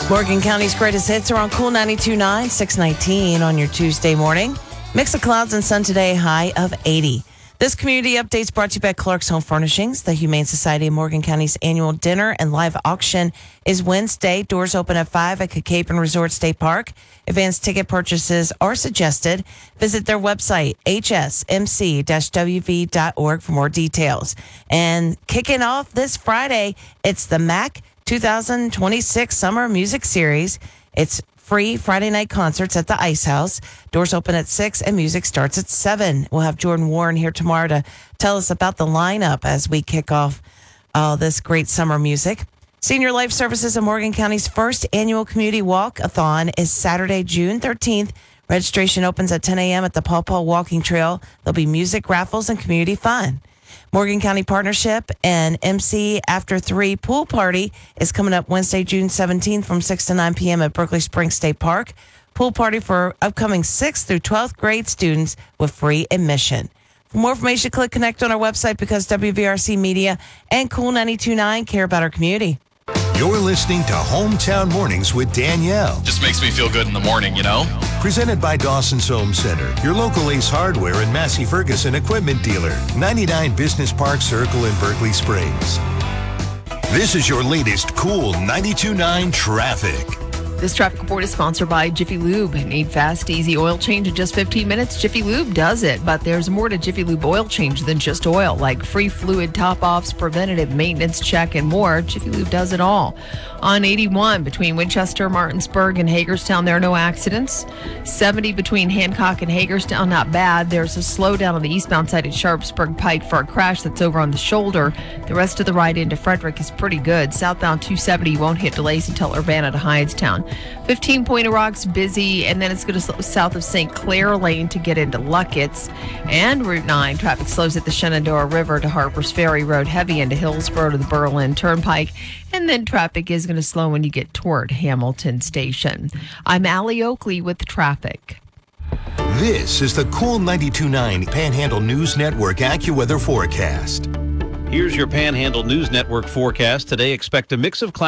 Morgan County's greatest hits are on Cool 92.9, 619 on your Tuesday morning. Mix of clouds and sun today, high of 80. This community update is brought to you by Clark's Home Furnishings. The Humane Society of Morgan County's annual dinner and live auction is Wednesday. Doors open at 5 at Cacapen Resort State Park. Advanced ticket purchases are suggested. Visit their website, hsmc-wv.org for more details. And kicking off this Friday, it's the MAC 2026 Summer Music Series. It's free Friday night concerts at the Ice House. Doors open at 6 and music starts at 7. We'll have Jordan Warren here tomorrow to tell us about the lineup as we kick off this great summer music. Senior Life Services of Morgan County's first annual community walk-a-thon is Saturday, June 13th. Registration opens at 10 a.m. at the Paw Paw Walking Trail. There'll be music, raffles, and community fun. Morgan County Partnership and MC After 3 Pool Party is coming up Wednesday, June 17th from 6 to 9 p.m. at Berkeley Springs State Park. Pool party for upcoming 6th through 12th grade students with free admission. For more information, click connect on our website because WVRC Media and Cool 92.9 care about our community. You're listening to Hometown Mornings with Danielle. Just makes me feel good in the morning, you know? Presented by Dawson's Home Center, your local Ace Hardware and Massey Ferguson equipment dealer. 99 Business Park Circle in Berkeley Springs. This is your latest Cool 92.9 traffic. This traffic report is sponsored by Jiffy Lube. Need fast, easy oil change in just 15 minutes? Jiffy Lube does it, but there's more to Jiffy Lube oil change than just oil, like free fluid top-offs, preventative maintenance check, and more. Jiffy Lube does it all. On 81 between Winchester, Martinsburg, and Hagerstown, there are no accidents. 70 between Hancock and Hagerstown, not bad. There's a slowdown on the eastbound side at Sharpsburg Pike for a crash that's over on the shoulder. The rest of the ride into Frederick is pretty good. Southbound 270 won't hit delays until Urbana to Hydestown. 15 Point of Rock's busy, and then it's going to slow south of St. Clair Lane to get into Luckett's. And Route 9, traffic slows at the Shenandoah River to Harpers Ferry Road, heavy into Hillsborough to the Berlin Turnpike. And then traffic is going to slow when you get toward Hamilton Station. I'm Allie Oakley with traffic. This is the Cool 92.9 Panhandle News Network AccuWeather forecast. Here's your Panhandle News Network forecast. Today, expect a mix of clouds